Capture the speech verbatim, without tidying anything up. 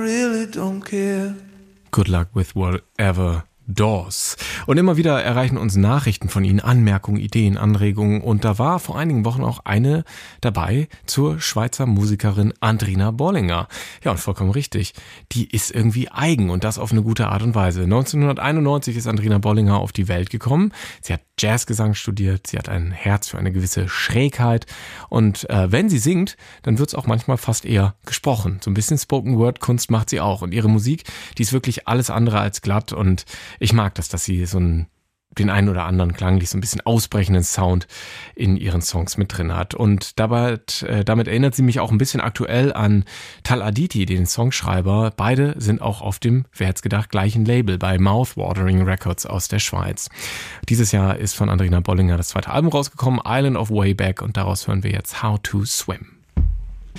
really don't care. Good luck with whatever Doors. Und immer wieder erreichen uns Nachrichten von Ihnen, Anmerkungen, Ideen, Anregungen. Und da war vor einigen Wochen auch eine dabei zur Schweizer Musikerin Andrina Bollinger. Ja, und vollkommen richtig. Die ist irgendwie eigen und das auf eine gute Art und Weise. neunzehnhunderteinundneunzig ist Andrina Bollinger auf die Welt gekommen. Sie hat Jazzgesang studiert, sie hat ein Herz für eine gewisse Schrägheit. Und äh, wenn sie singt, dann wird es auch manchmal fast eher gesprochen. So ein bisschen Spoken-Word-Kunst macht sie auch. Und ihre Musik, die ist wirklich alles andere als glatt. Und ich mag das, dass sie so einen, den einen oder anderen klanglich so ein bisschen ausbrechenden Sound in ihren Songs mit drin hat. Und dabei, äh, damit erinnert sie mich auch ein bisschen aktuell an Tal Aditi, den Songschreiber. Beide sind auch auf dem, wer hätte es gedacht, gleichen Label bei Mouthwatering Records aus der Schweiz. Dieses Jahr ist von Andrina Bollinger das zweite Album rausgekommen, Island of Way Back, und daraus hören wir jetzt How to Swim.